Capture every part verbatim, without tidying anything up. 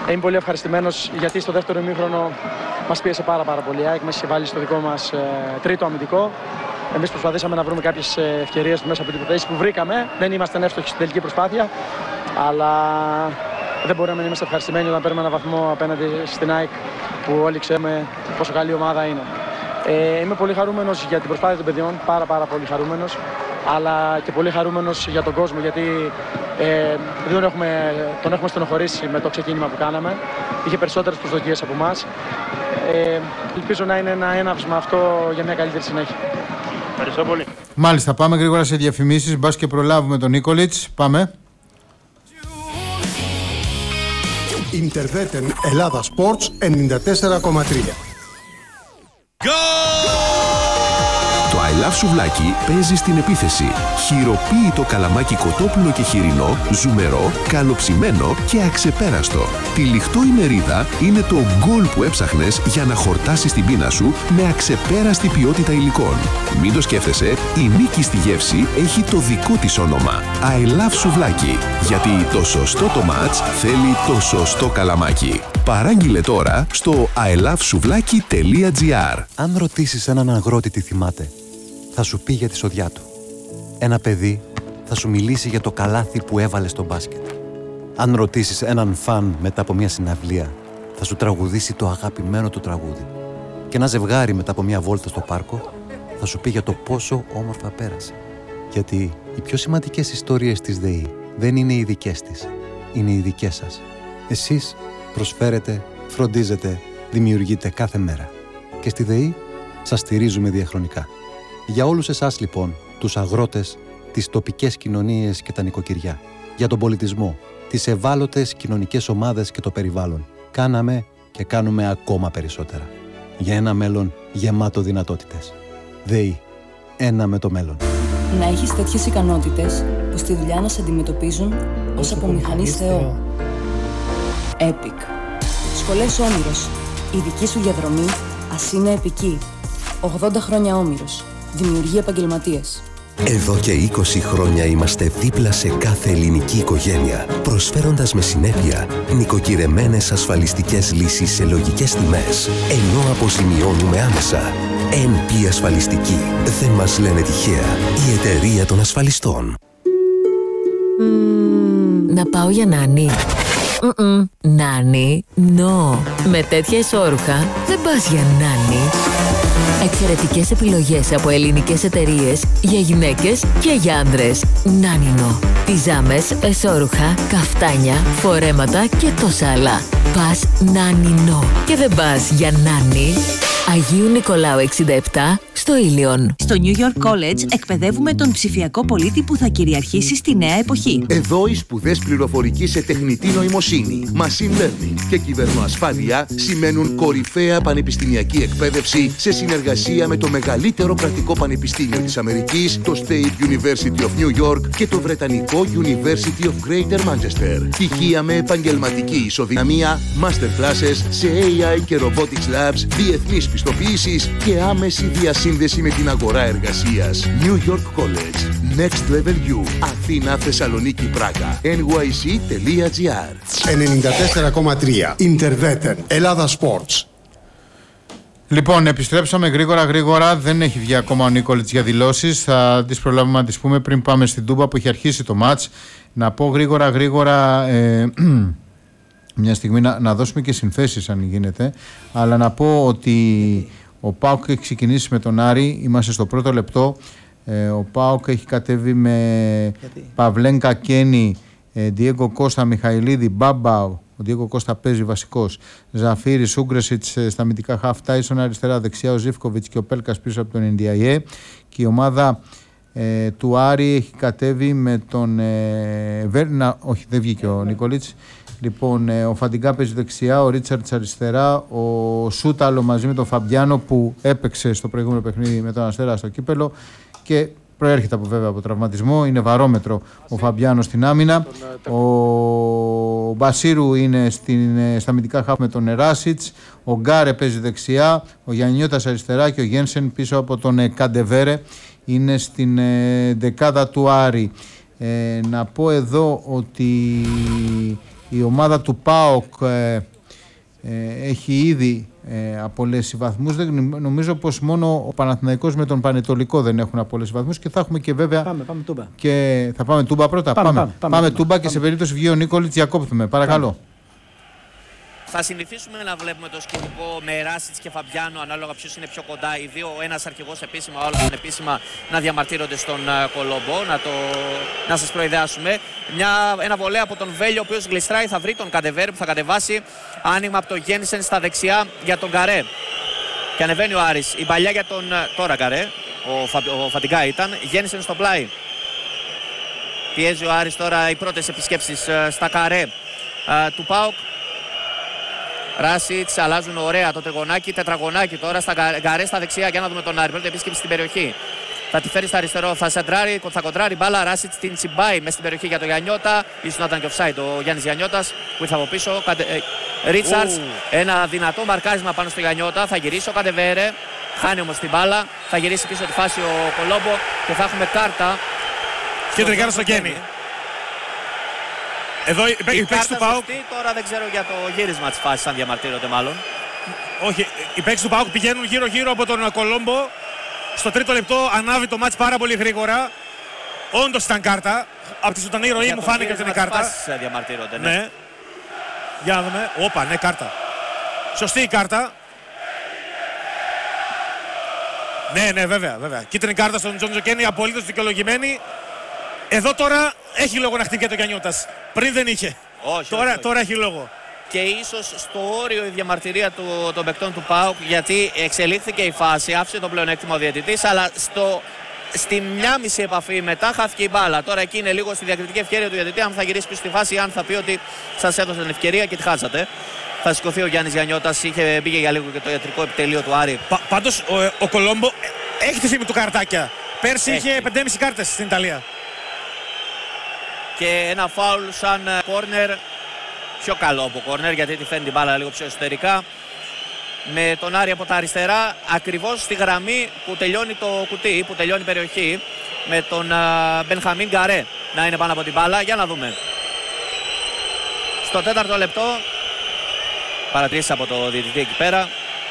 Είμαι πολύ ευχαριστημένος γιατί στο δεύτερο ημίχρονο μας πίεσε πάρα, πάρα πολύ. Η ΑΕΚ μας είχε βάλει στο δικό μας ε, τρίτο αμυντικό. Εμείς προσπαθήσαμε να βρούμε κάποιες ευκαιρίες μέσα από την υποτέση που βρήκαμε. Δεν ήμασταν εύστοχοι στην τελική προσπάθεια, αλλά δεν μπορούμε να είμαστε ευχαριστημένοι όταν παίρνουμε ένα βαθμό απέναντι στην ΑΕΚ που όλοι ξέρουμε πόσο καλή ομάδα είναι. Ε, είμαι πολύ χαρούμενος για την προσπάθεια των παιδιών, πάρα πάρα πολύ χαρούμενος, αλλά και πολύ χαρούμενος για τον κόσμο, γιατί ε, δεν έχουμε, τον έχουμε στενοχωρήσει με το ξεκίνημα που κάναμε. Είχε περισσότερες προσδοκίες από εμάς. Ε, ελπίζω να είναι ένα έναυσμα αυτό για μια καλύτερη συνέχεια. Ευχαριστώ πολύ. Μάλιστα, πάμε γρήγορα σε διαφημίσεις. Μπας και προλάβουμε τον Νίκολιτς. Πάμε. Ιντερβέτεν Ελλάδα Sports ενενήντα τέσσερα κόμμα τρία. Το I Love Σουβλάκι παίζει στην επίθεση. Χειροποίητο καλαμάκι κοτόπουλο και χοιρινό, ζουμερό, καλοψημένο και αξεπέραστο. Τυλιχτό η μερίδα είναι το γκολ που έψαχνες για να χορτάσεις την πείνα σου με αξεπέραστη ποιότητα υλικών. Μην το σκέφτεσαι, η νίκη στη γεύση έχει το δικό της όνομα. I Love Σουβλάκι. Γιατί το σωστό το μάτς θέλει το σωστό καλαμάκι. Παράγγειλε τώρα στο άι λαβ σουβλάκι τελεία τζι άρ. Αν ρωτήσεις έναν αγρότη τι θυμάται, θα σου πει για τη σοδιά του. Ένα παιδί θα σου μιλήσει για το καλάθι που έβαλε στο μπάσκετ. Αν ρωτήσεις έναν φαν μετά από μια συναυλία, θα σου τραγουδήσει το αγαπημένο του τραγούδι. Και ένα ζευγάρι μετά από μια βόλτα στο πάρκο θα σου πει για το πόσο όμορφα πέρασε. Γιατί οι πιο σημαντικές ιστορίες της ΔΕΗ δεν είναι οι δικές της, είναι οι δικές σας. Εσείς προσφέρετε, φροντίζετε, δημιουργείτε κάθε μέρα. Και στη ΔΕΗ σας στηρίζουμε διαχρονικά. Για όλους εσάς λοιπόν, τους αγρότες, τις τοπικές κοινωνίες και τα νοικοκυριά, για τον πολιτισμό, τις ευάλωτες κοινωνικές ομάδες και το περιβάλλον, κάναμε και κάνουμε ακόμα περισσότερα. Για ένα μέλλον γεμάτο δυνατότητες. ΔΕΗ. Ένα με το μέλλον. Να έχεις τέτοιες ικανότητες που στη δουλειά να σε αντιμετωπίζουν ως απομηχανής Θεό. Epic. Σχολές Όμηρος. Η δική σου διαδρομή ας είναι επική. ογδόντα χρόνια Όμηρος. Δημιουργεί επαγγελματίες. Εδώ και είκοσι χρόνια είμαστε δίπλα σε κάθε ελληνική οικογένεια, προσφέροντας με συνέπεια νοικοκυρεμένες ασφαλιστικές λύσεις σε λογικές τιμές, ενώ αποζημιώνουμε άμεσα. εν πι Ασφαλιστική. Δεν μας λένε τυχαία. Η εταιρεία των ασφαλιστών. Mm, να πάω για νάνι. Mm-mm. Νάνι, no. Με τέτοια ισόρουχα δεν πας για νάνι. Εξαιρετικές επιλογές από ελληνικές εταιρείες για γυναίκες και για άντρες. Νάνινο. Πιζάμες, εσόρουχα, καφτάνια, φορέματα και τόσα άλλα. Πας Νάνινο. Και δεν πας για νάνι. Αγίου Νικολάου εξήντα επτά στο Ήλιον. Στο New York College εκπαιδεύουμε τον ψηφιακό πολίτη που θα κυριαρχήσει στη νέα εποχή. Εδώ οι σπουδές πληροφορική σε τεχνητή νοημοσύνη, machine learning και κυβερνοασφάλεια σημαίνουν κορυφαία πανεπιστημιακή εκπαίδευση σε συνεργασία με το μεγαλύτερο κρατικό πανεπιστήμιο της Αμερικής, το State University of New York και το βρετανικό University of Greater Manchester. Πτυχία με επαγγελματική ισοδυναμία, master classes σε έι άι και robotics labs, διεθνείς πιστοποιήσεις και άμεση διασύνδεση με την αγορά εργασίας. New York College. Next Level U. Αθήνα, Θεσσαλονίκη, Πράγα. εν γουάι σι τελεία τζι άρ. ενενήντα τέσσερα κόμμα τρία. Ιντερβέτεν Ελλάδα Sports. Λοιπόν, επιστρέψαμε γρήγορα γρήγορα. Δεν έχει βγει ακόμα ο Νίκολιτς για δηλώσεις. Θα τις προλάβουμε να τις πούμε πριν πάμε στην Τούμπα που έχει αρχίσει το μάτς. Να πω γρήγορα γρήγορα... Ε, μια στιγμή να, να δώσουμε και συνθέσεις αν γίνεται, αλλά να πω ότι ο ΠΑΟΚ έχει ξεκινήσει με τον Άρη, είμαστε στο πρώτο λεπτό. ε, ο ΠΑΟΚ έχει κατέβει με Γιατί? Παυλένκα Κένι, ε, Ντιέγκο Κώστα, Μιχαηλίδη, Μπάμπα. Ο Ντιέγκο Κώστα παίζει βασικός, Ζαφίρης, Ούγκρεσιτς στα αμυντικά χαφ, Τάισον αριστερά, δεξιά ο Ζίβκοβιτς και ο Πέλκας πίσω από τον Εν Ντι Άι Έι. Και η ομάδα ε, του Άρη έχει κατέβει με τον ε, Βέρνα, όχι δεν βγήκε ο Νικολίτς. Λοιπόν, ο Φαντιγκά παίζει δεξιά, ο Ρίτσαρτς αριστερά, ο Σούταλο μαζί με τον Φαμπιάνο που έπαιξε στο προηγούμενο παιχνίδι με τον Αστέρα στο κύπελο και προέρχεται από, βέβαια από τραυματισμό. Είναι βαρόμετρο ο Φαμπιάνο στην άμυνα. Ο Μπασίρου είναι στην, στα αμυντικά χαφ με τον Εράσιτς. Ο Γκάρε παίζει δεξιά, ο Γιαννιώτας αριστερά και ο Γένσεν πίσω από τον Καντεβέρε είναι στην δεκάδα του Άρη. Ε, να πω εδώ ότι Η ομάδα του ΠΑΟΚ ε, ε, έχει ήδη ε, απολέσει βαθμούς. Δεν, νομίζω πως μόνο ο Παναθηναϊκός με τον Πανετολικό δεν έχουν απολέσει βαθμούς και θα έχουμε και βέβαια. Πάμε, πάμε Τούμπα. Και θα πάμε Τούμπα πρώτα. Πάμε, πάμε, πάμε, πάμε, πάμε πάμε Τούμπα πάμε. Και σε περίπτωση βγει ο Νίκολιτς διακόπτουμε. Παρακαλώ. Πάμε. Θα συνηθίσουμε να βλέπουμε το σκηνικό με Ράσιτς και Φαμπιάνο ανάλογα ποιος είναι πιο κοντά. Οι δύο, ο ένας αρχηγός επίσημα, ο άλλος ανεπίσημα, να διαμαρτύρονται στον uh, Κολόμπο. Να, το, να σας προειδεάσουμε. Μια, ένα βολέ από τον Βέλιο, ο οποίος γλιστράει, θα βρει τον Καντεβέρ που θα κατεβάσει. Άνοιγμα από τον Γέννησεν στα δεξιά για τον Γκαρέ. Και ανεβαίνει ο Άρης. Η παλιά για τον τώρα Γκαρέ. Ο, Φα, ο Φαντιγκά ήταν. Γέννησεν στο πλάι. Πιέζει ο Άρης τώρα οι πρώτες επισκέψεις uh, στα καρέ uh, του ΠΑΟΚ. Ράσιτς, αλλάζουν ωραία το τριγωνάκι, τετραγωνάκι τώρα στα Γκαρέ στα δεξιά για να δούμε τον Άρη. Πρώτη επίσκεψη στην περιοχή. Θα τη φέρει στα αριστερό, θα σεντράρει, θα κοντράρει μπάλα. Ράσιτς την τσιμπάει μέσα στην περιοχή για τον Γιαννιώτα. Ίσως να ήταν και offside ο Γιάννης Γιαννιώτας που ήρθε από πίσω. Ρίτσαρτς, ένα δυνατό μαρκάρισμα πάνω στο Γιαννιώτα. Θα γυρίσει ο Καντεβέρε, χάνει όμως την μπάλα. Θα γυρίσει πίσω τη φάση ο Κολόμπο και θα έχουμε κάρτα. Κέντρη κάρτα στο Γκένι. Εδώ η παίκτης του ΠΑΟΚ. Τώρα δεν ξέρω για το γύρισμα της φάσης, αν διαμαρτύρονται μάλλον. Όχι, οι παίκτες του ΠΑΟΚ πηγαίνουν γύρω-γύρω από τον Κολόμπο. Στο τρίτο λεπτό ανάβει το μάτς πάρα πολύ γρήγορα. Όντως ήταν κάρτα. Από τη ζωντανή ροή μου φάνηκε ότι είναι κάρτα. Φάσεις διαμαρτύρονται, ναι. ναι. Για να δούμε. Όπα, ναι, κάρτα. Σωστή η κάρτα. Ναι, ναι, βέβαια, βέβαια. Κίτρινη κάρτα στον Τζον Τζοκένι, απολύτως δικαιολογημένη. Εδώ τώρα έχει λόγο να χτυπιέται ο Γιαννιώτας. Πριν δεν είχε. Όχι, τώρα, όχι, όχι. τώρα έχει λόγο. Και ίσως στο όριο η διαμαρτυρία του, των παικτών του ΠΑΟΚ, γιατί εξελίχθηκε η φάση, άφησε το πλεονέκτημα ο διαιτητής, αλλά στο, στη μια μισή επαφή μετά χάθηκε η μπάλα. Τώρα εκεί είναι λίγο στη διακριτική ευκαιρία του διαιτητή, αν θα γυρίσει πίσω στη φάση ή αν θα πει ότι σας έδωσε την ευκαιρία και τη χάσατε. Θα σηκωθεί ο Γιάννης Γιαννιώτας, είχε πήγε για λίγο και το ιατρικό επιτελείο του Άρη. Πα, πάντως ο, ο Κολόμπο έχει τη φήμη του καρτάκια. Πέρσι έχει. είχε πέντε και μισή κάρτες στην Ιταλία. Και ένα φάουλ σαν κόρνερ, πιο καλό από κόρνερ γιατί τη φέρνει την μπάλα λίγο πιο εσωτερικά. Με τον Άρη από τα αριστερά, ακριβώς στη γραμμή που τελειώνει το κουτί, που τελειώνει η περιοχή. Με τον Μπενχαμίν Γκαρέ να είναι πάνω από την μπάλα. Για να δούμε. Στο τέταρτο λεπτό, παρατηρήσεις από το διαιτητή εκεί πέρα.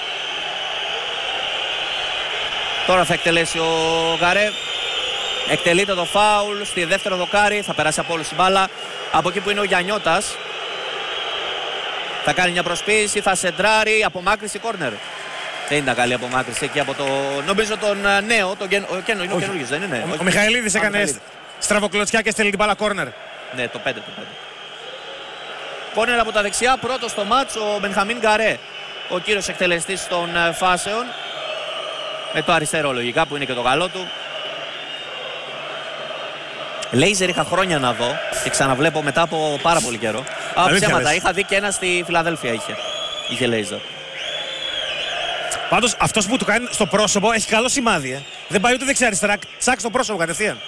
Τώρα θα εκτελέσει ο Γκαρέ. Εκτελείται το φάουλ στη δεύτερο δοκάρι, θα περάσει από όλους η μπάλα. Από εκεί που είναι ο Γιαννιώτας. Θα κάνει μια προσποίηση, θα σεντράρει, απομάκρυση κόρνερ. Δεν ήταν καλή απομάκρυση εκεί από το, νομίζω τον νέο, τον κεν, ο καινο, είναι ο καινούργιος, δεν είναι. Ο, ο Μιχαηλίδης έκανε στραβοκλωτσιά και στέλνει την μπάλα κόρνερ. Ναι, το πέντε, το πέντε. Κόρνερ από τα δεξιά, πρώτο στο μάτς ο Μπενχαμίν Γκαρέ. Ο κύριος εκτελεστής των φάσεων. Με το αριστερό λογικά που είναι και το καλό του. Λέιζερ είχα χρόνια να δω και ξαναβλέπω μετά από πάρα πολύ καιρό. Α, ψέματα, είχα δει και ένα στη Φιλαδέλφια είχε. Είχε λέιζερ. Πάντως αυτός που του κάνει στο πρόσωπο έχει καλό σημάδι. Ε. Δεν πάει ούτε δεξιά-αριστερά, τσακ στο πρόσωπο κατευθείαν.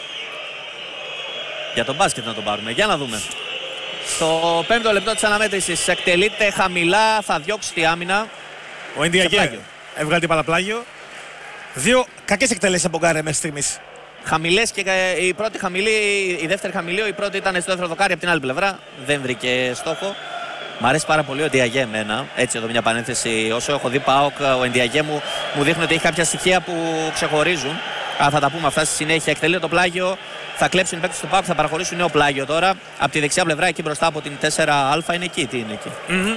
Για τον μπάσκετ να τον πάρουμε, για να δούμε. Στο πέμπτο λεπτό της αναμέτρησης εκτελείται χαμηλά, θα διώξει τη άμυνα. Ο Ενδιαγέ έβγαλε την παλαπλάγιο. Δύο κακές εκτελέσεις από Γκαρέ μέχρι στιγμής. Χαμηλές και η πρώτη χαμηλή, η δεύτερη χαμηλή, η πρώτη ήταν στο δεύτερο δοκάρι από την άλλη πλευρά. Δεν βρήκε στόχο. Μ' αρέσει πάρα πολύ ο Ενδιαγέ εμένα. Έτσι εδώ μια παρένθεση. Όσο έχω δει ΠΑΟΚ, ο Ενδιαγέ μου, μου δείχνει ότι έχει κάποια στοιχεία που ξεχωρίζουν. Α, θα τα πούμε αυτά στη συνέχεια. Εκτελεί το πλάγιο. Θα κλέψουν οι παίκτες του ΠΑΟΚ, θα παραχωρήσουν νέο πλάγιο τώρα. Από τη δεξιά πλευρά, εκεί μπροστά από την τέσσερα α είναι εκεί. Τι είναι εκεί. Mm-hmm.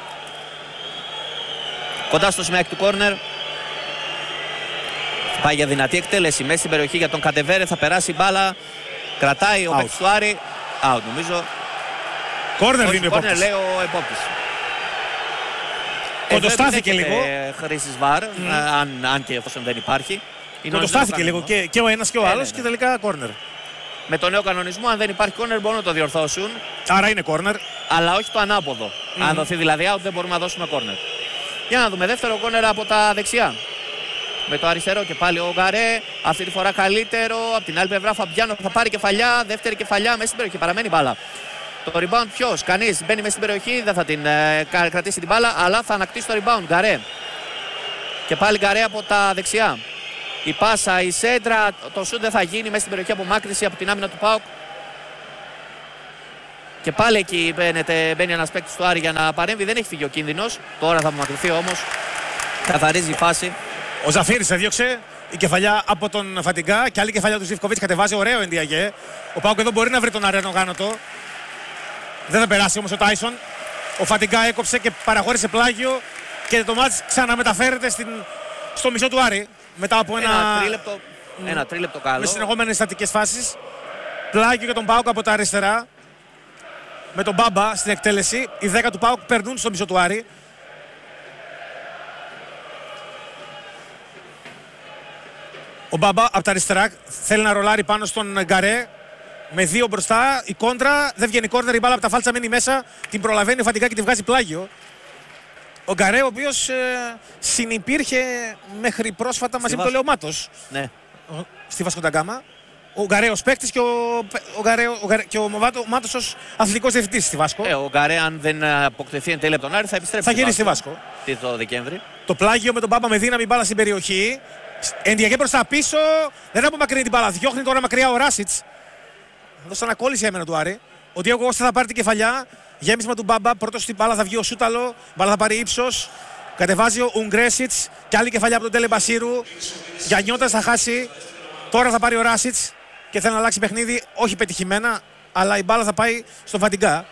Κοντά στο σημείο του κόρνερ. Πάει για δυνατή εκτέλεση μέσα στην περιοχή για τον Καντεβέρε. Θα περάσει η μπάλα. Κρατάει ο παίκτης του Άρη. Out νομίζω. Κόρνερ δίνει ο επόπτης. Λέει ο επόπτης. Κοντοστάθηκε λίγο. Χρήσης βαρ, mm. αν, αν και εφόσον δεν υπάρχει. Κοντοστάθηκε λίγο και, και ο ένας και ο άλλος και τελικά κόρνερ. Με τον νέο κανονισμό, αν δεν υπάρχει κόρνερ, μπορούν να το διορθώσουν. Άρα είναι κόρνερ. Αλλά όχι το ανάποδο. Mm. Αν δοθεί δηλαδή out, δεν μπορούμε να δώσουμε κόρνερ. Για να δούμε δεύτερο κόρνερ από τα δεξιά. Με το αριστερό και πάλι ο Γκαρέ. Αυτή τη φορά καλύτερο. Από την άλλη πλευρά Φαμπιάνο θα πάρει κεφαλιά. Δεύτερη κεφαλιά μέσα στην περιοχή. Παραμένει μπάλα. Το rebound ποιος? Κανείς. Μπαίνει μέσα στην περιοχή. Δεν θα την ε, κρατήσει την μπάλα. Αλλά θα ανακτήσει το rebound. Γκαρέ. Και πάλι Γκαρέ από τα δεξιά. Η πάσα, η σέντρα. Το σούτ δεν θα γίνει μέσα στην περιοχή. Απομάκρυνση από την άμυνα του ΠΑΟΚ. Και πάλι εκεί μπαίνεται, μπαίνει ένας παίκτης του Άρη για να παρέμβει. Δεν έχει φύγει ο κίνδυνος. Τώρα θα απομακρυνθεί όμως. Καθαρίζει η φάση. Ο Ζαφύρης έδιωξε. Η κεφαλιά από τον Φατιγκά και άλλη κεφαλιά του Ζιβκοβίτς. Κατεβάζει ωραίο Ενδιαγέ. Ο Πάοκ εδώ μπορεί να βρει τον Αρένο Γάνοτο. Δεν θα περάσει όμως ο Τάισον. Ο Φατιγκά έκοψε και παραχώρησε πλάγιο. Και το μάτς ξαναμεταφέρεται στην... στο μισό του Άρη. Μετά από ένα, ένα τρίλεπτο, ένα τρίλεπτο καλό. Με συνεχόμενες στατικές φάσεις. Πλάγιο για τον Πάοκ από τα αριστερά. Με τον Μπάμπα στην εκτέλεση. Οι δέκα του Πάοκ περνούν στο μισό του Άρη. Ο Μπάμπα από τα αριστερά θέλει να ρολάρει πάνω στον Γκαρέ. Με δύο μπροστά. Η κόντρα δεν βγαίνει κόρνερ. Η μπάλα από τα φάλτσα μένει μέσα. Την προλαβαίνει ο Φατιγκά και τη βγάζει πλάγιο. Ο Γκαρέ, ο οποίος ε, συνυπήρχε μέχρι πρόσφατα μαζί με τον Λεωμάτος. Ναι. Στη Βάσκο ντα Γκάμα. Ο Γκαρέ ως παίκτης και ο, ο, Γκαρέ, ο, Γκαρέ, και ο Μάτος ως αθλητικός διευθυντής στη Βάσκο. Ε, ο Γκαρέ, αν δεν αποκτηθεί εν τέλει από τον Άρη, θα επιστρέψει. Θα γυρίσει στη Βάσκο. Τι το Δεκέμβρη. Το πλάγιο με τον Μπάμπα με δύναμη μπάλα στην περιοχή. Ενδιαγέ προς πίσω. Δεν απομακρύνει την μπάλα. Διώχνει τώρα μακριά ο Ράσιτς. Δώσε ανακόλληση έμενα του Άρη. Ο Διέγκο Κώστα θα πάρει την κεφαλιά. Γέμισμα του Μπάμπα. Πρώτος στην μπάλα θα βγει ο Σούταλο. Μπάλα θα πάρει ύψος. Κατεβάζει ο Ουγγρέσιτς. Και άλλη κεφαλιά από τον Τέλε Μπασίρου. Γιαννιώτας θα χάσει. Τώρα θα πάρει ο Ράσιτς. Και θέλει να αλλάξει παιχνίδι. Όχι πετυχημένα. Αλλά η μπάλα θα πάει στον Φατιγκά.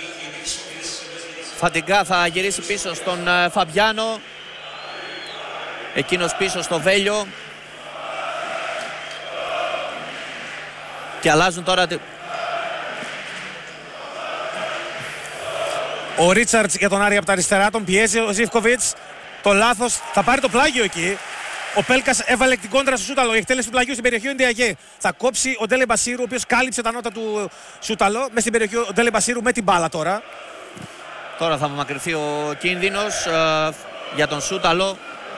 Φατιγκά θα γυρίσει πίσω στον uh, Φαμπιάνο. Εκείνος πίσω στο Βέλιο. Και αλλάζουν τώρα... Ο Ρίτσαρτς για τον Άρη από τα αριστερά. Τον πιέζει ο Ζιβκοβίτς. Το λάθος. Θα πάρει το πλάγιο εκεί. Ο Πέλκας έβαλε την κόντρα στο Σούταλο. Η εκτέλεση του πλαγιού στην περιοχή ο Ντιαγέ. Θα κόψει ο Ντέλε Μπασίρου, ο οποίος κάλυψε τα νότα του Σούταλο. Μες στην περιοχή ο Ντέλε Μπασίρου με την μπάλα τώρα. Τώρα θα απομακρυνθεί ο κίνδυνος uh, για τον Σούταλο.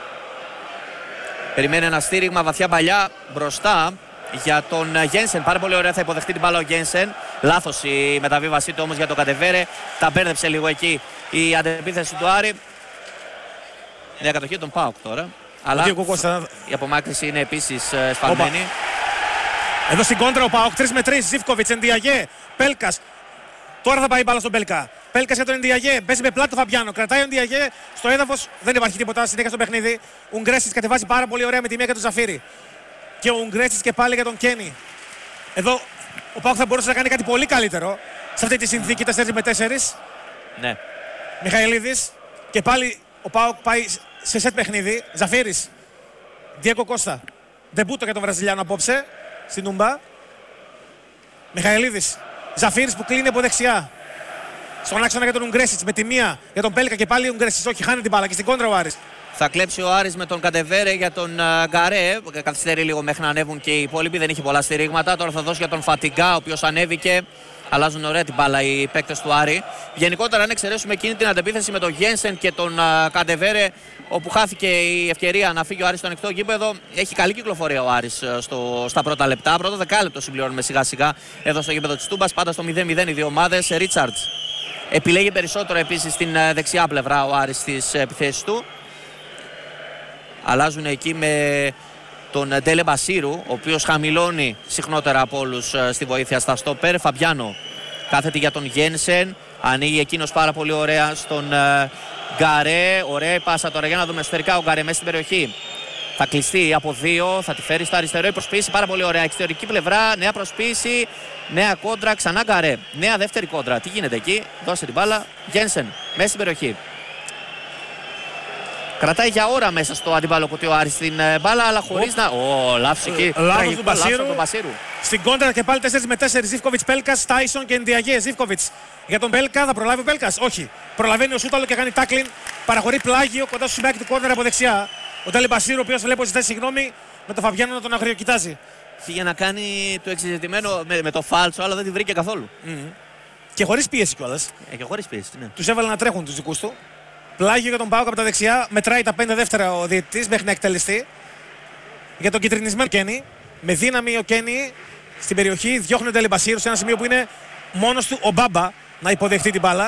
Περιμένει ένα στήριγμα βαθιά παλιά μπροστά για τον Γένσεν. Πάρα πολύ ωραία θα υποδεχτεί την μπάλα ο Γένσεν. Λάθος η μεταβίβασή του όμως για τον Κατεβέρε. Τα μπέρδεψε λίγο εκεί η αντεπίθεση του Άρη. Μια κατοχή των ΠΑΟΚ τώρα. Αλλά η απομάκρυνση είναι επίσης σφαλμένη. Εδώ στην κόντρα ο ΠΑΟΚ τρεις με τρεις. Ζιβκοβιτς, Ενδιαγέ, Πέλκας. Τώρα θα πάει η μπάλα στον Πέλκα. Πέλκας για τον Ενδιαγέ. Παίζει με πλάτη το Φαμπιάνο. Κρατάει ο Ενδιαγέ στο έδαφος. Δεν υπάρχει τίποτα. Συνέχεια στο παιχνίδι. Ουγγρέσιτς κατεβάζει πάρα πολύ ωραία με τη μία για τον Ζαφύρη. Και ο Ουγγρέσιτς και πάλι για τον Κένι. Εδώ ο ΠΑΟΚ θα μπορούσε να κάνει κάτι πολύ καλύτερο σε αυτή τη συνθήκη τέσσερα με τέσσερα. Ναι. Μιχαηλίδης. Και πάλι ο ΠΑΟΚ πάει σε σετ παιχνίδι. Ζαφύρης. Διέγκο Κώστα. Ντεμπούτο για τον Βραζιλιάνο απόψε. Στην Ούμπα. Μιχαηλίδης. Ζαφύρης που κλείνει από δεξιά. Στον άξονα για τον Ουγγρέσιτς με τη μία για τον Πέλκα και πάλι ο Ουγγρέσιτς. Όχι, χάνει την μπάλα και στην κόντρα ο Άρης. Θα κλέψει ο Άρης με τον Κατεβέρε για τον uh, Γκαρέ. Καθυστερεί λίγο μέχρι να ανέβουν και οι υπόλοιποι. Δεν είχε πολλά στηρίγματα. Τώρα θα δώσει για τον Φατιγκά, ο οποίος ανέβηκε. Αλλάζουν ωραία την μπάλα οι παίκτες του Άρη. Γενικότερα, αν εξαιρέσουμε εκείνη την αντεπίθεση με τον Γένσεν και τον uh, Κατεβέρε, όπου χάθηκε η ευκαιρία να φύγει ο Άρης στο ανοιχτό γήπεδο, έχει καλή κυκλοφορία ο Άρης στο, στα πρώτα λεπτά. Πρώτο δεκάλεπτο συμπληρώνουμε σιγά σιγά εδώ στο γήπεδο της Τούμπας. Πάντα στο μηδέν μηδέν οι δύο ομάδες. Ρίτσαρτς επιλέγει περισσότερο επίσης στην uh, δεξιά πλευρά ο Άρης στις επιθέσεις του. Αλλάζουν εκεί με τον Ντέλε Μπασίρου, ο οποίος χαμηλώνει συχνότερα από όλους στη βοήθεια στα στόπερ. Φαμπιάνο κάθεται για τον Γένσεν. Ανοίγει εκείνος πάρα πολύ ωραία στον Γκαρέ. Ωραία η πάσα τώρα για να δούμε εσωτερικά ο Γκαρέ μέσα στην περιοχή. Θα κλειστεί από δύο, θα τη φέρει στο αριστερό. Η προσποίηση πάρα πολύ ωραία. Εξωτερική πλευρά, νέα προσποίηση, νέα κόντρα, ξανά Γκαρέ. Νέα δεύτερη κόντρα. Τι γίνεται εκεί, δώσε την μπάλα. Γένσεν μέσα στην περιοχή. Κρατάει για ώρα μέσα στο αντιπάλο κουτί ο Άρης την μπάλα, αλλά χωρίς να. Ω, λάθος εκεί. Λάθος του Μπασίρου. Στην κόντρα και πάλι τέσσερα με τέσσερα. Ζιβκοβιτς, Πέλκας, Τάισον και Ενδιαγέ. Ζιβκοβιτς για τον Πέλκα. Θα προλάβει ο Πέλκας. Όχι. Προλαβαίνει ο Σούταλο και κάνει τάκλιν. Παραχωρεί πλάγιο κοντά στο σημαίακι του κόρνερ από δεξιά. Ο Ντέλε Μπασίρου, ο οποίος βλέπω ζητάει συγγνώμη με τον Φαβιάνο να τον αγριοκοιτάζει. Φύγε να κάνει το εξεζητημένο με, με το φάλτσο, αλλά δεν τη βρήκε καθόλου. Mm-hmm. Και χωρίς πίεση κιόλας. Ε, και χωρίς πίεση, ναι. Τους έβαλε να τρέχουν τους δικούς του. Πλάγιο για τον ΠΑΟΚ από τα δεξιά. Μετράει τα πέντε δεύτερα ο διαιτητής μέχρι να εκτελεστεί. Για τον κυτρινισμένο Κένι. Με δύναμη ο Κένι στην περιοχή. Διώχνει ο Ντέλε Μπασίρου σε ένα σημείο που είναι μόνος του ο Μπάμπα να υποδεχτεί την μπάλα.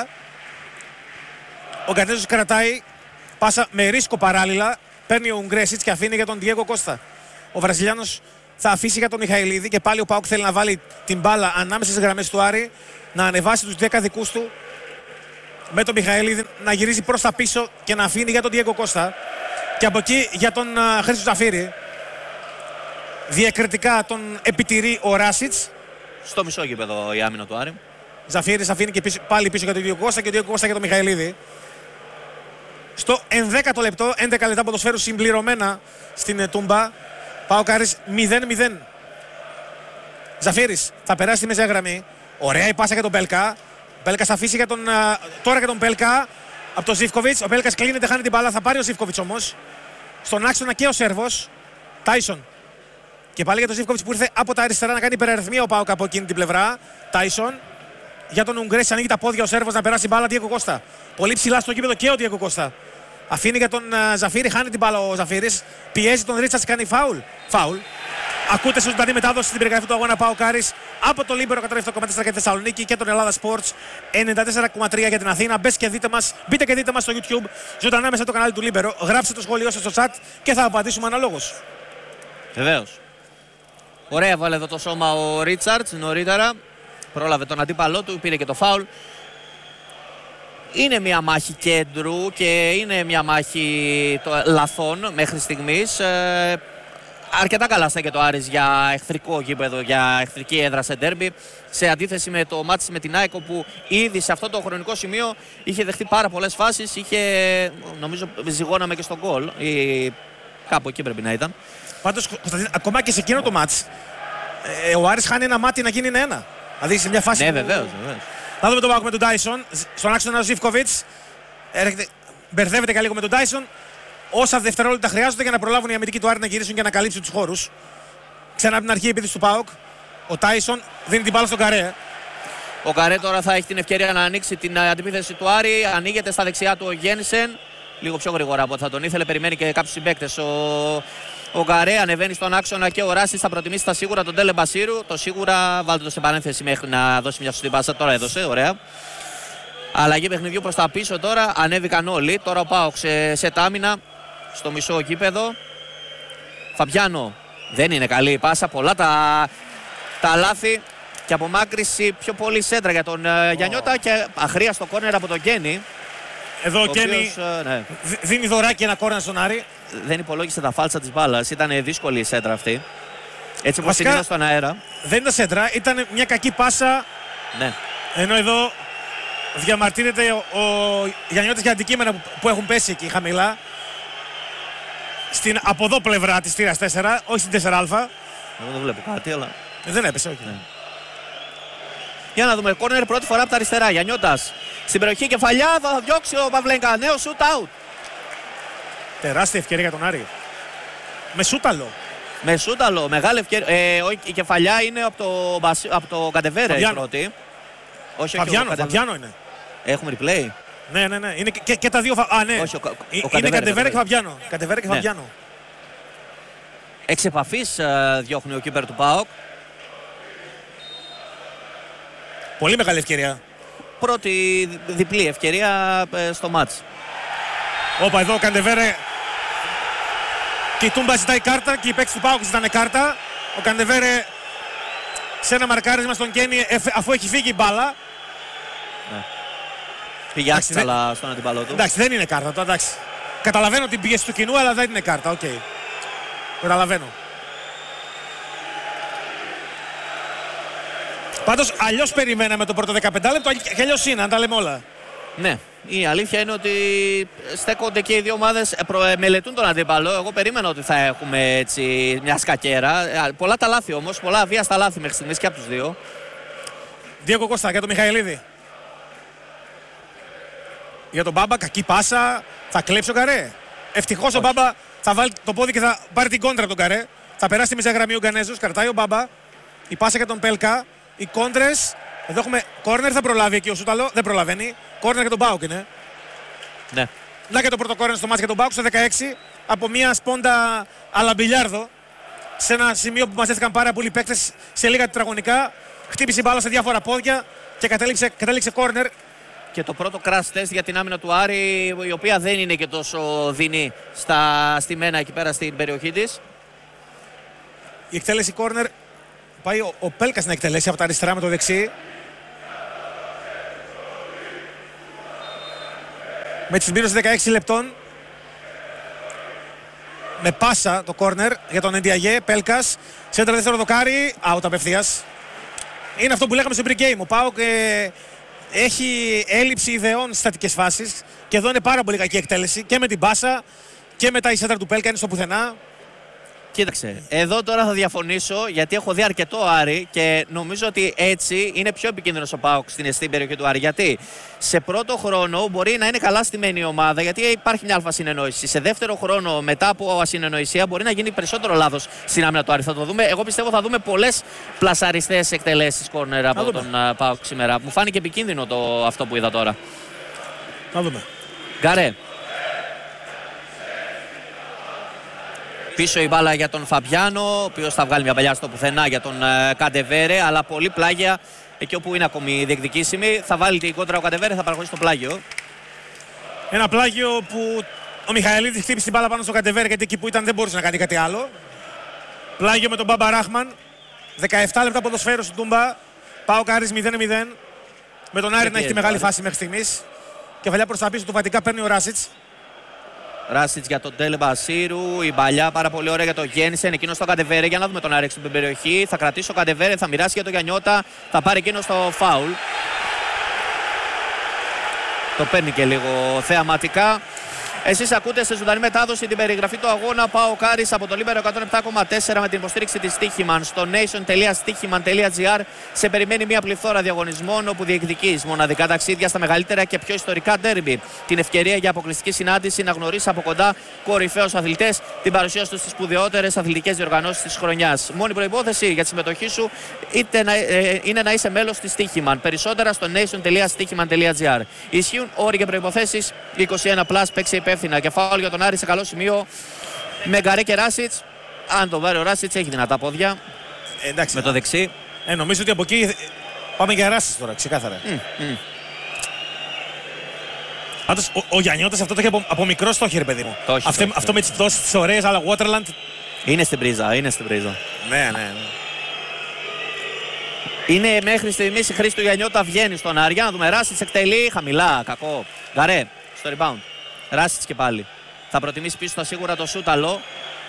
Ο Γκαρνέζος κρατάει. Πάσα με ρίσκο παράλληλα. Παίρνει ο Ουγγρέσιτς και αφήνει για τον Διέγκο Κώστα. Ο Βραζιλιάνος θα αφήσει για τον Μιχαηλίδη και πάλι ο ΠΑΟΚ θέλει να βάλει την μπάλα ανάμεσα στις γραμμές του Άρη, να ανεβάσει τους δέκα δικούς του με τον Μιχαηλίδη να γυρίζει προς τα πίσω και να αφήνει για τον Διέγκο Κώστα και από εκεί για τον uh, Χρήστο Ζαφύρη. Διακριτικά τον επιτηρεί ο Ράσιτς. Στο μισό γήπεδο η άμυνα του Άρη. Ζαφύρης αφήνει και πίσω, πάλι πίσω για τον Διέγκο Κώστα και ο Διέγκο Κώστα για τον Μιχαηλίδη. Στο ενδέκατο λεπτό, έντεκα λεπτά ποδοσφαίρου συμπληρωμένα στην Τούμπα. ΠΑΟΚ Άρης μηδέν μηδέν. Ζαφύρης θα περάσει τη μεσαία γραμμή. Ωραία η πάσα για τον Πέλκα. Ο Πέλκας θα αφήσει για τον, τώρα για τον Πέλκα από τον Ζίβκοβιτς. Ο Πέλκας κλείνεται, χάνει την μπάλα. Θα πάρει ο Ζίβκοβιτς όμως. Στον άξονα και ο Σέρβος. Τάισον. Και πάλι για τον Ζίβκοβιτς που ήρθε από τα αριστερά να κάνει υπεραριθμία ο ΠΑΟΚ από εκείνη την πλευρά. Τάισον. Για τον Ουγγρέση ανοίγει τα πόδια ο Σέρβος να περάσει μπάλα. Διέγκο Κώστα. Πολύ ψηλά στο γήπεδο και ο Διέγκο Κώστα. Αφήνει για τον uh, Ζαφύρη, χάνει την μπάλα ο Ζαφύρης. Πιέζει τον Ρίτσαρτς, κάνει φάουλ. Φάουλ. Ακούτε σε ζωντανή μετάδοση στην περιγραφή του αγώνα ΠΑΟΚ Άρης από το Λίμπερο εκατόν επτά κόμμα τέσσερα και Θεσσαλονίκη και τον Ελλάδα Sports ενενήντα τέσσερα κόμμα τρία για την Αθήνα. Μπες και δείτε μας, μπείτε και δείτε μας στο YouTube ζωντανά μέσα στο κανάλι του Λίμπερο. Γράψτε το σχόλιο σας στο chat και θα απαντήσουμε αναλόγως. Βεβαίως. Ωραία, βάλε εδώ το σώμα ο Ρίτσαρτς νωρίτερα. Πρόλαβε τον αντίπαλό του, πήρε και το φάουλ. Είναι μια μάχη κέντρου και είναι μια μάχη λαθών μέχρι στιγμής. Ε, αρκετά καλά στέκεται το Άρης για εχθρικό γήπεδο, για εχθρική έδρα σε ντέρμπι. Σε αντίθεση με το μάτς με την ΑΕΚ που ήδη σε αυτό το χρονικό σημείο είχε δεχτεί πάρα πολλές φάσεις. Είχε, νομίζω, ζυγώναμε και στον γκολ. Ή κάπου εκεί πρέπει να ήταν. Πάντως, ακόμα και σε εκείνο το μάτς, ε, ο Άρης χάνει ένα μάτι να γίνει ένα. Δηλαδή σε μια φάση. Ναι, που... βεβαίως, βεβαίως. Να δούμε τον ΠΑΟΚ με τον Τάισον. Στον άξονα ο Ζίβκοβιτς. Μπερδεύεται και λίγο με τον Τάισον. Όσα δευτερόλεπτα χρειάζονται για να προλάβουν οι αμυντικοί του Άρη να γυρίσουν και να καλύψουν τους χώρους. Ξανά από την αρχή η επίθεση του ΠΑΟΚ. Ο Τάισον δίνει την μπάλα στον Καρέ. Ο Καρέ τώρα θα έχει την ευκαιρία να ανοίξει την αντιπίθεση του Άρη. Ανοίγεται στα δεξιά του ο Γένσεν. Λίγο πιο γρήγορα από ό,τι θα τον ήθελε. Περιμένει και κάποιους συμπαίκτες. Ο, ο Καρέ ανεβαίνει στον άξονα και ο Ράσης θα προτιμήσει τα σίγουρα τον Τέλε Μπασίρου. Το σίγουρα βάλτε το σε παρένθεση μέχρι να δώσει μια σωστή πάσα. Τώρα έδωσε, ωραία. Αλλαγή παιχνιδιού προς τα πίσω τώρα. Ανέβηκαν όλοι. Τώρα ο ΠΑΟΚ σε, σε τάμινα στο μισό γήπεδο. Φαμπιάνο δεν είναι καλή η πάσα. Πολλά τα, τα λάθη. Και απομάκρυση πιο πολύ σέντρα για τον uh, Γιαννιώτα και αχρίαστο κόρνερ από τον Γκένι. Εδώ ο Γκένι uh, ναι. δίνει δωράκι ένα κόρνερ στον Άρη. Δεν υπολόγισε τα φάλτσα της μπάλας. Ήταν δύσκολη η σέντρα αυτή. Έτσι όπως την είδα στον αέρα. Δεν ήταν σέντρα, ήταν μια κακή πάσα. Ναι. Ενώ εδώ διαμαρτύρεται ο, ο Γιαννιώτης για αντικείμενα που, που έχουν πέσει εκεί χαμηλά. Στην από εδώ πλευρά της θύρας τέσσερα, όχι στην τέσσερα α. Εγώ δεν βλέπω κάτι, αλλά. Ε, δεν έπεσε, όχι. Ναι. Για να δούμε, κόρνερ πρώτη φορά από τα αριστερά. Γιαννιώτας στην περιοχή κεφαλιά, θα διώξει ο Παυλέγκα. Νέο shoot out. Τεράστια ευκαιρία για τον Άρη. Με σούταλο. Με σούταλο, μεγάλη ευκαιρία. Ε, η κεφαλιά είναι από το, από το Καντεβέρε η πρώτη. Όχι, Φαβιάνο, Φαβιάνο είναι. Έχουμε replay. Ναι, ναι, ναι. Είναι και, και τα δύο. Α, ναι. Όχι, ο, ο είναι Καντεβέρε και Φαβιάνο. Καντεβέρε και ναι. Φαβιάνο. Εξ επαφής uh, διώχνει ο κύπερ του ΠΑΟΚ. Πολύ μεγάλη ευκαιρία. Πρώτη διπλή ευκαιρία uh, στο μάτς. Όπα, εδώ ο Καντεβέρε. Και η Τούμπα ζητάει κάρτα και οι παίκτες του ΠΑΟΚ ζητάνε κάρτα. Ο Καντεβέρε σε ένα μαρκάρισμα στον Κένι αφού έχει φύγει η μπάλα. Ναι. Πήγε άξαλα δεν... στον αντιπαλό του. Εντάξει, δεν είναι κάρτα το, εντάξει. Καταλαβαίνω την πίεση του κοινού, αλλά δεν είναι κάρτα, οκ. Okay. Καταλαβαίνω. Πάντως, αλλιώς περιμέναμε το πρώτο δεκαπέντε λεπτό και αλλιώς είναι, αν τα λέμε όλα. Ναι, η αλήθεια είναι ότι στέκονται και οι δύο ομάδες, μελετούν τον αντίπαλο. Εγώ περίμενα ότι θα έχουμε έτσι μια σκακέρα. Πολλά τα λάθη όμως, πολλά αβίαστα λάθη μέχρι στιγμής και από τους δύο. Διέγκο Κώστα για τον Μιχαηλίδη. Για τον Μπάμπα, κακή πάσα. Θα κλέψει ο Καρέ. Ευτυχώς ο Μπάμπα θα βάλει το πόδι και θα πάρει την κόντρα από τον Καρέ. Θα περάσει τη μισή γραμμή ο Γκανέζος. Κρατάει ο Μπάμπα. Η πάσα για τον Πέλκα. Οι κόντρες. Εδώ έχουμε κόρνερ, θα προλάβει εκεί ο Σούταλο. Δεν προλαβαίνει. Κόρνερ για τον Μπάουκ είναι. Ναι. Να και το πρώτο κόρνερ στο μάτς για τον Μπάουκ στο δεκαέξι. Από μια σπόντα αλαμπιλιάρδο. Σε ένα σημείο που μαζεύτηκαν πάρα πολλοί παίκτες σε λίγα τετραγωνικά. Χτύπησε η μπάλα σε διάφορα πόδια και κατέληξε, κατέληξε κόρνερ. Και το πρώτο crash test για την άμυνα του Άρη, η οποία δεν είναι και τόσο δεινή στα στημένα εκεί πέρα στην περιοχή της. Η εκτέλεση corner πάει ο, ο Πέλκας να εκτελέσει από τα αριστερά με το δεξί. Με τη συμπλήρωση δεκαέξι λεπτών. Με πάσα το corner για τον Εντιαγέ. Πέλκας. Σέντρα δεύτερο δοκάρι. Out απευθείας. Είναι αυτό που λέγαμε στο pre-game. Ο ΠΑΟΚ ε, έχει έλλειψη ιδεών στις στατικές φάσεις. Και εδώ είναι πάρα πολύ κακή εκτέλεση. Και με την πάσα και μετά η σέντρα του Πέλκα είναι στο πουθενά. Κοίταξε, εδώ τώρα θα διαφωνήσω γιατί έχω δει αρκετό Άρη και νομίζω ότι έτσι είναι πιο επικίνδυνος ο ΠΑΟΚ στην εστίν περιοχή του Άρη. Γιατί σε πρώτο χρόνο μπορεί να είναι καλά στημένη η ομάδα γιατί υπάρχει μια αλφα συνεννόηση. Σε δεύτερο χρόνο, μετά από ασυνεννοησία, μπορεί να γίνει περισσότερο λάθος στην άμυνα του Άρη. Θα το δούμε. Εγώ πιστεύω θα δούμε πολλές πλασαριστές εκτελέσεις κόρνερ από τον uh, ΠΑΟΚ σήμερα. Μου φάνηκε επικίνδυνο το, αυτό που είδα τώρα. Θα δούμε. Γκαρέ. Πίσω η μπάλα για τον Φαμπιάνο, ο οποίος θα βγάλει μια παλιά στο πουθενά για τον uh, Καντεβέρε, αλλά πολύ πλάγια εκεί όπου είναι ακόμη διεκδικήσιμη. Θα βάλει την κόντρα ο Καντεβέρε, θα παραχωρήσει το πλάγιο. Ένα πλάγιο που ο Μιχαηλίδης χτύπησε την μπάλα πάνω στο Καντεβέρε γιατί εκεί που ήταν δεν μπορούσε να κάνει κάτι άλλο. Πλάγιο με τον Μπάμπα Ράχμαν. δεκαεπτά λεπτά ποδοσφαίρου στην Τούμπα. ΠΑΟΚ Άρης μηδέν μηδέν. Με τον Άρη να έχει τη μεγάλη φάση μέχρι στιγμής. Κεφαλιά προς τα πίσω του Βατικά παίρνει ο Ράσιτς. Ράσιτς για τον Τέλε Μπασίρου, η παλιά πάρα πολύ ωραία για τον Γέννησεν, εκείνο στο Καντεβέρε για να δούμε τον Άρη στην περιοχή. Θα κρατήσει ο Καντεβέρε, θα μοιράσει για τον Γιαννιώτα, θα πάρει εκείνο στο φάουλ. Το παίρνει και λίγο θεαματικά. Εσείς ακούτε σε ζωντανή μετάδοση την περιγραφή του αγώνα ΠΑΟΚ Άρης από το Λίμπερο εκατόν επτά κόμμα τέσσερα με την υποστήριξη της Στίχημαν στο nation τελεία stichiman τελεία gr. Σε περιμένει μια πληθώρα διαγωνισμών όπου διεκδικείς μοναδικά ταξίδια στα μεγαλύτερα και πιο ιστορικά ντέρμπι. Την ευκαιρία για αποκλειστική συνάντηση να γνωρίσεις από κοντά κορυφαίους αθλητές, την παρουσία τους στις σπουδαιότερες αθλητικές διοργανώσεις της χρονιάς. Μόνη προϋπόθεση για τη συμμετοχή σου είτε να, ε, είναι να είσαι μέλος της Στίχημαν. Περισσότερα στο nation τελεία stichiman τελεία gr. Ισχύουν όροι και προϋποθέσεις. είκοσι ένα συν, παίξει υπεύθυνα. Και φάουλ για τον Άρη σε καλό σημείο με Γκαρέ και Ράσιτς. Αν το πάρει ο Ράσιτς έχει δυνατά πόδια. Ε, εντάξει, με το δεξί. Ε, νομίζω ότι από εκεί πάμε για Ράσιτς τώρα, ξεκάθαρα. Mm, mm. Πάντως ο, ο Γιαννιώτας αυτό το έχει από, από μικρό στο χέρι, παιδί μου. Το έχει, αυτό, το αυτό με τις πτώσεις τις ωραίες, αλλά Waterland. Είναι στην πρίζα, είναι στην πρίζα. Ναι, ναι, ναι. Είναι μέχρι στιγμής η χρήση του Γιαννιώτα βγαίνει στον Άρη. Για να δούμε. Ράσιτς εκτελεί χαμηλά, κακό. Γκαρέ στο rebound. Ράσιτς και πάλι. Θα προτιμήσει πίσω τα σίγουρα το Σούταλο.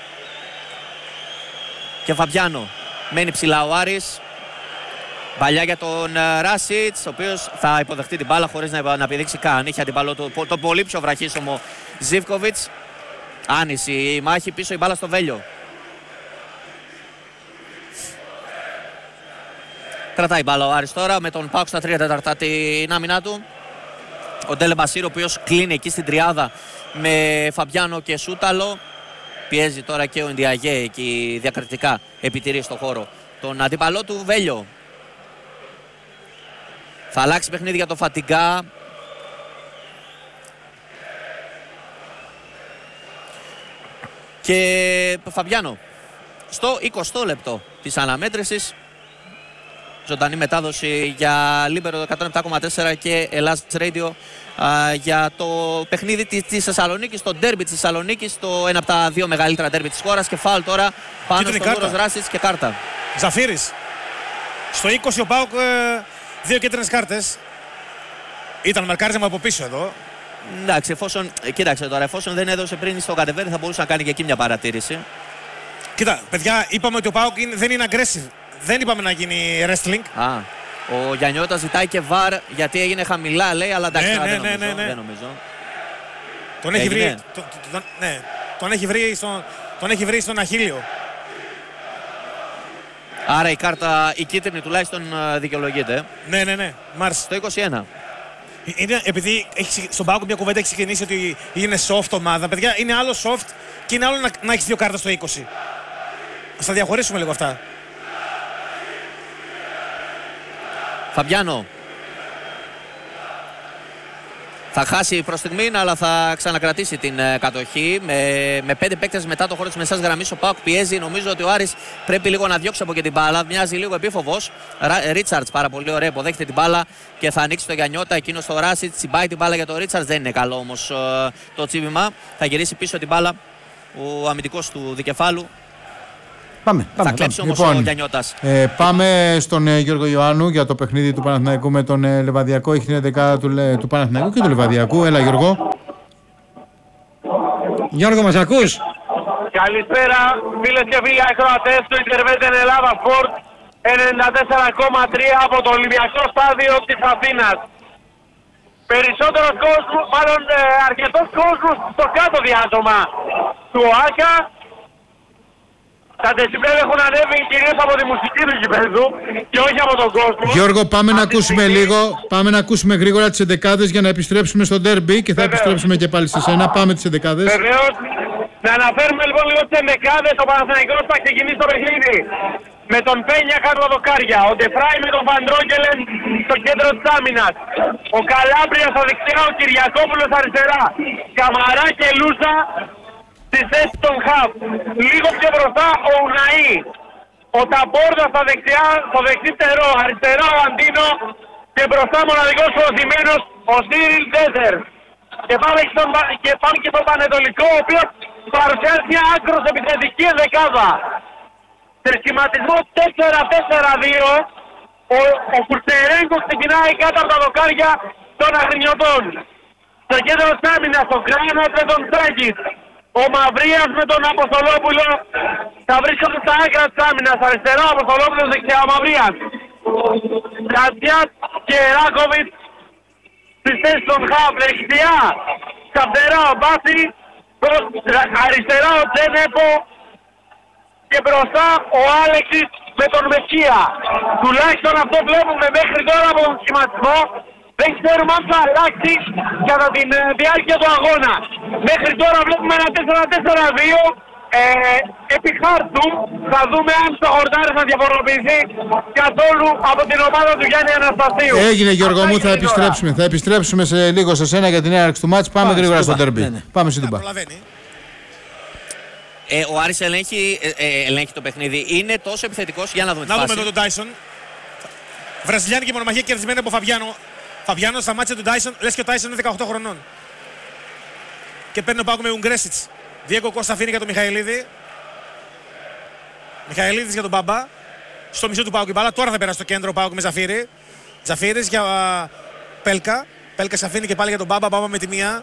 Και Φαμπιάνο. Μένει ψηλά ο Άρης. Παλιά για τον Ράσιτς, ο οποίος θα υποδεχτεί την μπάλα χωρίς να, να πηδήξει καν. Είχε αντιπαλό το, το πολύ πιο βραχίσωμο Ζίβκοβιτς. Άνηση η μάχη, πίσω η μπάλα στο Βέλιο. Κρατάει μπάλα ο Άρης τώρα με τον ΠΑΟΚ στα τρία τέταρτα την άμυνά του. Ο Ντέλε Μπασίρο, ο οποίος κλείνει εκεί στην τριάδα με Φαμπιάνο και Σούταλο. Πιέζει τώρα και ο Εντιαγέ εκεί διακριτικά επιτηρεί στον χώρο τον αντίπαλό του Βέλιο. Θα αλλάξει παιχνίδι για τον Φατιγκά. Και Φαμπιάνο στο εικοστό λεπτό της αναμέτρησης. Ζωντανή μετάδοση για Λίμπερο εκατόν επτά κόμμα τέσσερα και Ελλάς Radio α, για το παιχνίδι της, της Θεσσαλονίκης, το ντέρμπι της Θεσσαλονίκης, το ένα από τα δύο μεγαλύτερα ντέρμπι της χώρας. Και φάουλ τώρα πάνω στον Δούρος Ράσιτς και κάρτα. Ζαφύρης. Στο είκοσι ο ΠΑΟΚ δύο κίτρινες κάρτες. Ήταν μαρκάρισμα από πίσω εδώ. Εντάξει, εφόσον, κοίταξε τώρα, εφόσον δεν έδωσε πριν στο Κατεβέρι θα μπορούσε να κάνει και εκεί μια παρατήρηση. Κοίτα, παιδιά, είπαμε ότι ο ΠΑΟΚ δεν είναι aggressive. Δεν είπαμε να γίνει wrestling. Α, ο Γιαννιώτα ζητάει και βαρ γιατί έγινε χαμηλά, λέει, αλλά εντάξει, ναι, ναι, ναι, δεν, νομίζω, ναι, ναι. δεν νομίζω. Τον έχει, βρει, το, το, το, ναι, τον, έχει βρει στον, τον έχει βρει στον Αχίλιο. Άρα η κάρτα, η κίτρινη τουλάχιστον δικαιολογείται. Ναι, ναι, ναι. Μάρς. Το είκοσι ένα. Είναι, επειδή έχει, στον ΠΑΟΚ μια κουβέντα έχει ξεκινήσει ότι είναι soft ομάδα. Παιδιά, είναι άλλο soft και είναι άλλο να, να έχει δύο κάρτες στο είκοσι. Ας τα διαχωρίσουμε λίγο αυτά. Φαμπιάνο. Θα χάσει προς στιγμήν, αλλά θα ξανακρατήσει την ε, κατοχή. Με, με πέντε παίκτες μετά το χώρο της μεσάς γραμμής ο ΠΑΟΚ πιέζει. Νομίζω ότι ο Άρης πρέπει λίγο να διώξει από και την μπάλα. Μοιάζει λίγο επίφοβος. Ρίτσαρτς πάρα πολύ ωραία, υποδέχεται την μπάλα και θα ανοίξει το Γιαννιώτα. Εκείνο στο Ράσιτς τσιμπάει την μπάλα για το Ρίτσαρτς. Δεν είναι καλό όμως ε, το τσίπημα. Θα γυρίσει πίσω την μπάλα ο αμυντικός του δικεφάλου. Πάμε, πάμε, θα κλέψει όμως λοιπόν, ο Γιαννιώτας. Ε, πάμε στον ε, Γιώργο Ιωάννου για το παιχνίδι του Παναθηναϊκού με τον ε, Λεβαδιακό. Έχει την έντεκα του, ε, του Παναθηναϊκού και του Λεβαδιακού. Έλα Γιώργο. Γιώργο, μας ακούς? Καλησπέρα φίλες και φίλοι ακροατές του Interveten Ελλάδα Sport ενενήντα τέσσερα κόμμα τρία από το Ολυμπιακό Στάδιο της Αθήνας. Περισσότερος κόσμος, μάλλον ε, αρκετός κόσμος στο κάτω διάτομα του ΟΑΚΑ. Τα δεσιμπέλ έχουν ανέβει κυρίως από τη μουσική του γηπέδου και όχι από τον κόσμο. Γιώργο, πάμε να ακούσουμε λίγο, πάμε να ακούσουμε γρήγορα τις εντεκάδες για να επιστρέψουμε στο ντέρμπι και θα Βεβαίως. επιστρέψουμε και πάλι σε σένα. Πάμε τις εντεκάδες. Βεβαίως. Να αναφέρουμε λοιπόν λίγο τις εντεκάδες. Ο Παναθηναϊκός θα ξεκινήσει το παιχνίδι με τον Πένια κάτω από δοκάρια, ο Ντεφράι με τον Βαντρόγκελεν στο κέντρο της άμυνας, ο Καλάμπριας στα δεξιά, ο Κυριακόπουλος αριστερά, Καμαρά και Λούσα στη θέση των Χαβ. Λίγο πιο μπροστά ο Ουναή, ο Ταμπόρδα στα δεξιά, στο δεξί φτερό, αριστερά ο Αντίνο και μπροστά μοναδικός προωθημένος ο Σίριλ Ντέζερ. Και πάμε και, στον, και πάμε και στον Πανετολικό, ο οποίος παρουσιάζει μια άκρως επιθετική ενδεκάδα. Σε σχηματισμό τέσσερα τέσσερα δύο, ο, ο Κουρτερέγκο ξεκινάει κάτω από τα δοκάρια των Αγρινιωτών. Στο κέντρο της άμυνας, ο Γκράνατ με τον Στράκης. Ο Μαυρίας με τον Αποστολόπουλο θα βρίσκονται στα άκρα της άμυνας. Αριστερά ο Αποστολόπουλος, δεξιά ο Μαυρίας. Κατσιάς και Ράκοβιτς στις θέσεις των Χαβ. Δεξιά, σταθερά ο Μπάση. Αριστερά ο Τζένεπο. Και μπροστά ο Άλεξης με τον Μεσσία. Τουλάχιστον αυτό βλέπουμε μέχρι τώρα από τον σχηματισμό. Δεν ξέρουμε αν θα αλλάξει κατά τη διάρκεια του αγώνα. Μέχρι τώρα βλέπουμε ένα τέσσερα τέσσερα δύο. Ε, επί χάρτου θα δούμε αν στο χορτάρι θα διαφοροποιηθεί καθόλου από την ομάδα του Γιάννη Αναστασίου. Έγινε Γιώργο μου, θα επιστρέψουμε. Θα επιστρέψουμε σε λίγο σε σένα για την έναρξη του μάτς. Πάμε, Πάμε γρήγορα στο ντέρμπι. Ναι, ναι. Πάμε στην Τουμπά. Ε, ο Άρης ελέγχει, ε, ε, ελέγχει το παιχνίδι. Είναι τόσο επιθετικός. Για να δούμε να τη φάση. Να δούμε εδώ τον Τάισον. Βραζιλιάνικη μονομαχία κερδισμένη από Φαβιάνο. Φαβιάνο σταμάτησε τον Τάισον. Λες και ο Τάισον είναι δεκαοκτώ χρονών. Και παίρνει ο Πάουκ με Ουγγρέσιτς. Διέγκο Κώστα αφήνει για τον Μιχαηλίδη. Μιχαηλίδης για τον Μπαμπά. Στο μισό του Πάουκ η μπάλα. Τώρα θα περάσει στο κέντρο ο Πάουκ με Ζαφύρη. Ζαφύρης για uh, Πέλκα. Πέλκα αφήνει και πάλι για τον Μπαμπά. Μπαμπά με τη μία.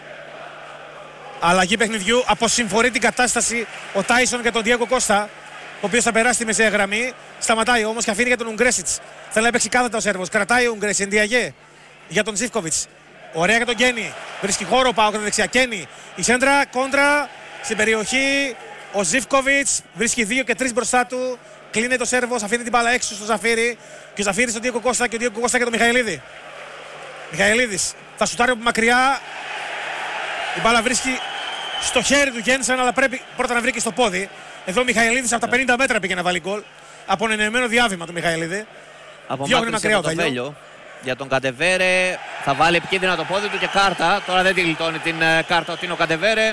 Αλλαγή παιχνιδιού. Αποσυμφορεί την κατάσταση ο Τάισον για τον Διέγκο Κώστα. Ο οποίος θα περάσει τη μεσαία γραμμή. Σταματάει όμως και αφήνει για τον Ουγγρέσιτς. Θέλει να παίξει κάθετα ο Σέρβος. Κρατάει ο Ουγγρέσιτς. Ενδιαγέ για τον Ζίβκοβιτς. Ωραία για τον Κένι. Βρίσκει χώρο πάω κατά δεξιά. Κένι. Η σέντρα κόντρα στην περιοχή. Ο Ζίβκοβιτς βρίσκει δύο και τρεις μπροστά του. Κλείνει το Σέρβος. Αφήνει την μπάλα έξω στο Ζαφύρι. Και ο Ζαφύρι στον Διέγκο Κώστα και ο Διέγκο Κώστα για τον Μιχαηλίδη. Μιχαηλίδης θα σουτάρει από μακριά. Η μπάλα βρίσκει στο χέρι του Γένσεν, αλλά πρέπει πρώτα να βρει και στο πόδι. Εδώ ο Μιχαηλίδης από τα πενήντα μέτρα πήγε να βάλει γκολ. Από ενενεμένο διάβημα του Μιχαηλίδη. Διώχνει μακριά ο Βέλιο. Για τον Καντεβέρε θα βάλει επικίνδυνα το πόδι του και κάρτα. Τώρα δεν τη γλιτώνει την uh, κάρτα ότι είναι ο Καντεβέρε.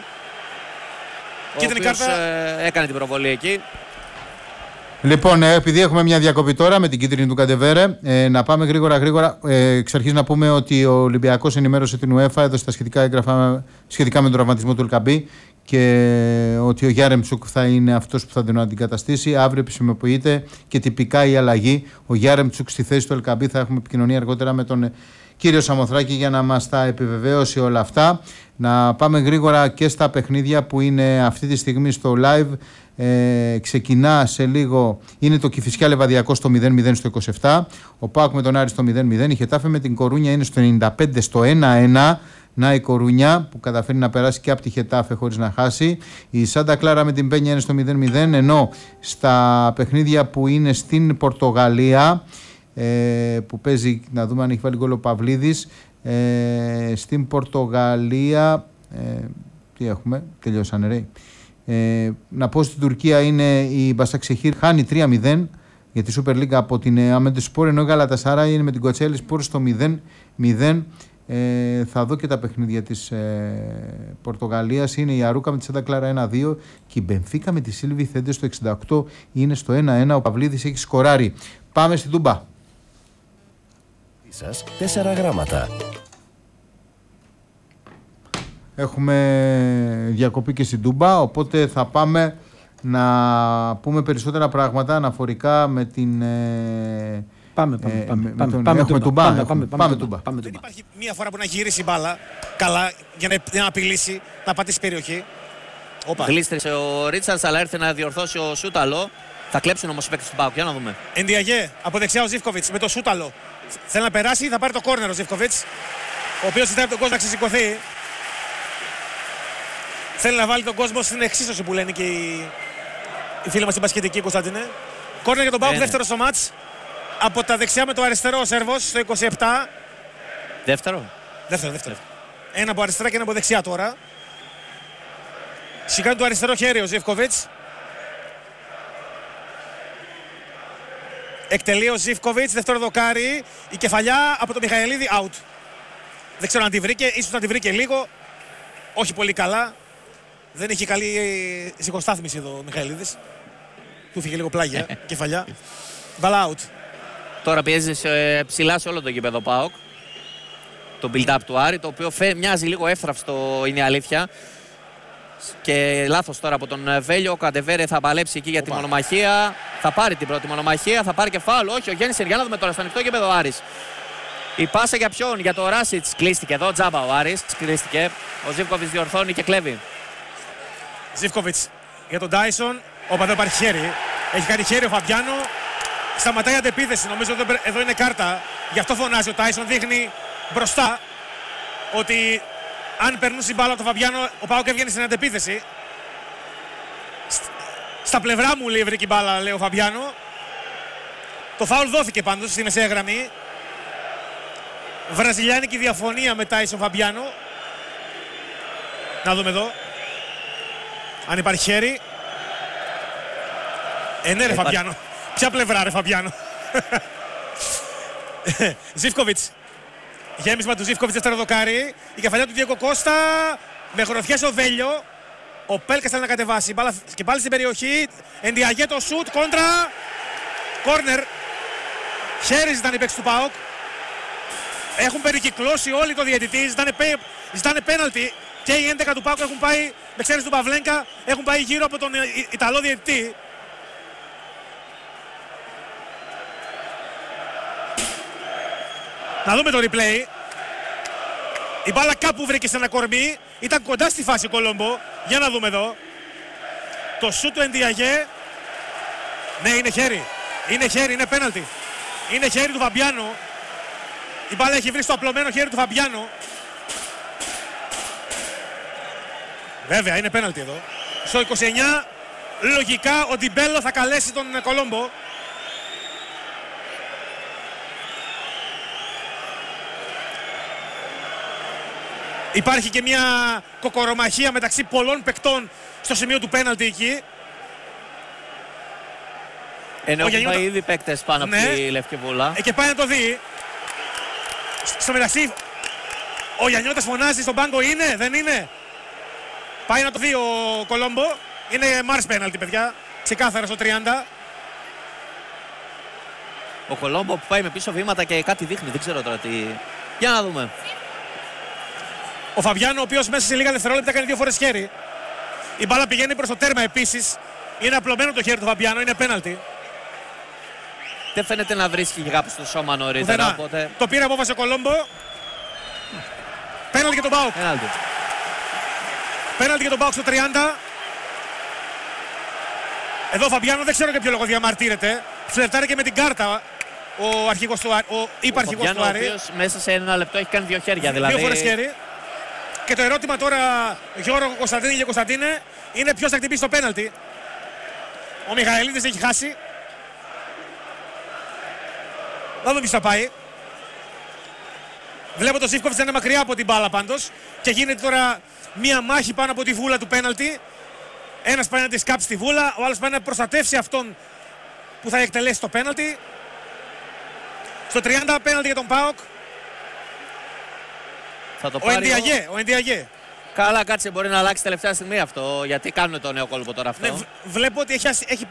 Ο οποίος κάρτα. Uh, έκανε την προβολή εκεί. Λοιπόν, ε, επειδή έχουμε μια διακοπή τώρα με την κίτρινη του Καντεβέρε, ε, να πάμε γρήγορα γρήγορα. Ε, εξ αρχής να πούμε ότι ο Ολυμπιακός ενημέρωσε την UEFA, έδωσε τα σχετικά έγγραφα σχετικά με τον τραυματισμό του Ελκαμπή και ότι ο Γιάρεμτσουκ θα είναι αυτός που θα τον αντικαταστήσει. Αύριο επισημοποιείται και τυπικά η αλλαγή. Ο Γιάρεμτσουκ στη θέση του Ελκαμπή. Θα έχουμε επικοινωνία αργότερα με τον κύριο Σαμοθράκη για να μας τα επιβεβαίωσει όλα αυτά. Να πάμε γρήγορα και στα παιχνίδια που είναι αυτή τη στιγμή στο live. Ε, ξεκινά σε λίγο, είναι το Κηφισιά Λεβαδιακό στο μηδέν μηδέν στο είκοσι επτά, ο Πάοκ με τον Άρη στο μηδέν μηδέν, η Χετάφε με την Κορούνια είναι στο ενενήντα πέντε στο ένα ένα. Να η Κορούνια που καταφέρει να περάσει και από τη Χετάφε χωρίς να χάσει. Η Σάντα Κλάρα με την Πένια είναι στο μηδέν μηδέν, ενώ στα παιχνίδια που είναι στην Πορτογαλία, ε, που παίζει, να δούμε αν έχει βάλει γκολ ο Παυλίδης, ε, στην Πορτογαλία, ε, τι έχουμε, τελειώσανε ρε. Ε, να πω στην Τουρκία είναι η Μπασαξεχήρ, χάνει τρία μηδέν για τη Super League από την Αμέντεσπορ, ενώ η Γαλατασαράι είναι με την Κοτσέλη Σπορ στο μηδέν μηδέν. Ε, θα δω και τα παιχνίδια της ε, Πορτογαλίας. Είναι η Αρούκα με τη Σάντα Κλάρα ένα δύο και η Μπενφίκα με τη Σίλβι Θέντε στο εξήντα οκτώ είναι στο ένα ένα. Ο Παυλίδης έχει σκοράρει. Πάμε στην Τούμπα. Σας τέσσερα γράμματα. Έχουμε διακοπή και στην Τούμπα, οπότε θα πάμε να πούμε περισσότερα πράγματα αναφορικά με την. Ε, Πάμε, πάμε, ε, πάμε, με, πάμε, τον, πάμε, έχουμε τούμπα, τούμπα, πάμε, έχουμε, πάμε, πάμε τούμπα, τούμπα. πάμε Δεν τούμπα. υπάρχει μία φορά που να γυρίσει η μπάλα καλά για να, για να απειλήσει, να πατήσει περιοχή. Γλίστρισε ο Ρίτσαρτς, αλλά ήρθε να διορθώσει ο Σούταλο. Θα κλέψουν όμως οι παίκτες του ΠΑΟΚ. Για να δούμε. Ενδιαγέ από δεξιά ο Ζίβκοβιτς με το Σούταλο. Θέλει να περάσει, θα πάρει το κόρνερ ο Ζίβκοβιτς, ο οποίος ζητάει από τον κόσμο να ξεσηκωθεί. Θέλει να βάλει τον κόσμο στην εξίσωση που λένε και οι, οι φίλοι μας στην μπασκετική, Κωνσταντίνε. Κόρνερ για τον ΠΑΟΚ, δεύτερο στο μάτς. Από τα δεξιά με το αριστερό ο Σέρβος στο είκοσι επτά. Δεύτερο. Δεύτερο, δεύτερο. Ένα από αριστερά και ένα από δεξιά τώρα. Σηκάνει το αριστερό χέρι ο Ζίβκοβιτς. Εκτελεί ο Ζίβκοβιτς, δεύτερο δοκάρι. Η κεφαλιά από τον Μιχαηλίδη, out. Δεν ξέρω αν τη βρήκε, ίσως να τη βρήκε λίγο. Όχι πολύ καλά. Δεν είχε καλή σηκωστάθμιση εδώ ο Μιχαηλίδης. Του φύγε λίγο πλάγια, κεφαλιά. Μπαλά out. Τώρα πιέζει σε, ψηλά σε όλο το γήπεδο ΠΑΟΚ. Το build-up του Άρη, το οποίο φε, μοιάζει λίγο εύθραυστο, είναι η αλήθεια. Και λάθος τώρα από τον Βέλιο. Ο Καντεβέρε θα παλέψει εκεί για τη μονομαχία. Θα πάρει την πρώτη μονομαχία, θα πάρει και φάουλ. Όχι, ο Γέννησεν, για να δούμε τώρα στο ανοιχτό γήπεδο ο Άρης. Η πάσα για ποιον, για το Ράσιτς. Κλείστηκε εδώ, τζάμπα ο Άρης. Κλείστηκε. Ο Ζίβκοβιτς διορθώνει και κλέβει. Ζίβκοβιτς για τον Τάισον. Όπα, εδώ υπάρχει χέρι. Έχει κάνει χέρι ο Φαμπιάνο. Σταματάει η αντεπίθεση. Νομίζω εδώ, εδώ είναι κάρτα. Γι' αυτό φωνάζει ο Τάισον. Δείχνει μπροστά ότι αν περνούσε η μπάλα από τον Φαμπιάνο, ο ΠΑΟΚ έβγαινε στην αντεπίθεση. Στα πλευρά μου λέει βρήκε η μπάλα, λέει ο Φαμπιάνο. Το φάουλ δόθηκε πάντως στη μεσαία γραμμή. Βραζιλιάνικη διαφωνία με Τάισον Φαμπιάνο. Να δούμε εδώ αν υπάρχει χέρι. Ε, ναι ρε Φαμπιάνο. Ποια πλευρά ρε Φαμπιάνο. Ζίβκοβιτς. Γέμισμα του Ζίβκοβιτς, δεύτερο δοκάρι. Η κεφαλιά του Διέγκο Κώστα. Με χρονοφιές ο Βέλιο. Ο Πέλκας θέλει να κατεβάσει. Μπάλα και πάλι στην περιοχή. Ενδιαγέ το σουτ. Κόντρα. Κόρνερ. Χέρι ζητάνε οι παίκτες του ΠΑΟΚ. Έχουν περικυκλώσει όλοι το διαιτητή. Ζητάνε, πέ, ζητάνε πέναλτι. Και οι έντεκα του ΠΑΟΚ έχουν πάει, με εξαίρεση του Παυλένκα, έχουν πάει γύρω από τον Ιταλό διαιτητή. Να δούμε το replay. Η μπάλα κάπου βρήκε σε ένα κορμί. Ήταν κοντά στη φάση Κολόμπο. Για να δούμε εδώ. Το σούτ του Ενδιαγέ. Ναι, είναι χέρι. Είναι χέρι, είναι πέναλτι. Είναι χέρι του Φαμπιάνο. Η μπάλα έχει βρει στο απλωμένο χέρι του Φαμπιάνο. Βέβαια, είναι πέναλτι εδώ. Στο είκοσι εννιά, λογικά ο Ντιμπέλο θα καλέσει τον Κολόμπο. Υπάρχει και μια κοκορομαχία μεταξύ πολλών παικτών στο σημείο του πέναλτι εκεί. Ενώ έχουν πάει ήδη παίκτες πάνω ναι. από τη Λευκή Βούλα. Ε, και πάει να το δει. Στο μεταξύ, ο Γιαννιώτας φωνάζει στον πάγκο, είναι, δεν είναι. Πάει να το δει ο Κολόμπο. Είναι Μάρς πέναλτι, παιδιά. Ξεκάθαρα στο τριάντα. Ο Κολόμπο που πάει με πίσω βήματα και κάτι δείχνει. Δεν ξέρω τώρα τι. Για να δούμε. Ο Φαμπιάνο, ο οποίος μέσα σε λίγα δευτερόλεπτα κάνει δύο φορές χέρι. Η μπάλα πηγαίνει προς το τέρμα επίσης. Είναι απλωμένο το χέρι του Φαμπιάνο, είναι πέναλτι. Δεν φαίνεται να βρίσκει κάπου στο σώμα νωρίτερα. Οπότε... Το πήρε απόφαση ο Κολόμπο. Πέναλτι για τον ΠΑΟΚ. Πέναλτι. Πέναλτι για τον ΠΑΟΚ στο τριάντα. Εδώ ο Φαμπιάνο δεν ξέρω για ποιο λόγο διαμαρτύρεται. Φλερτάρει και με την κάρτα ο αρχηγός του Άρη. Ο υπαρχηγός του Άρη. Ο οποίος μέσα σε ένα λεπτό έχει κάνει δύο χέρια. Δηλαδή... Δύο φορές χέρι. Και το ερώτημα τώρα, Γιώργο, Κωνσταντίνη και Κωνσταντίνε, είναι ποιος θα χτυπήσει το πέναλτι. Ο Μιχαηλίδης έχει χάσει. Να δούμε ποιος θα πάει. Βλέπω το Ζίβκοβιτς να είναι μακριά από την μπάλα πάντως. Και γίνεται τώρα μία μάχη πάνω από τη βούλα του πέναλτι. Ένας πάει να τη σκάψει τη βούλα, ο άλλος πάει να προστατεύσει αυτόν που θα εκτελέσει το πέναλτι. Στο τριάντα πέναλτι για τον ΠΑΟΚ. Θα το ο Ενδιαγέ, ο Ενδιαγέ. Καλά, κάτσε, μπορεί να αλλάξει τελευταία στιγμή αυτό. Γιατί κάνουν το νέο κόλπο τώρα αυτό. Ναι, βλέπω ότι έχει, έχει